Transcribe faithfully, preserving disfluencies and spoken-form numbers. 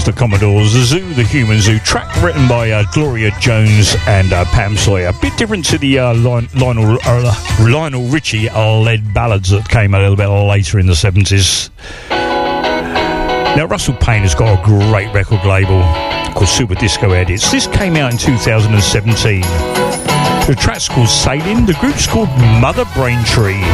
the Commodores, The Zoo, The Human Zoo, track written by uh, Gloria Jones and uh, Pam Sawyer. A bit different to the uh, Lion- Lionel, uh, Lionel Richie uh, led ballads that came a little bit later in the seventies. Now, Russell Payne has got a great record label called Super Disco Edits. This came out in two thousand seventeen. The track's called Sailing. The group's called Mother Braintree.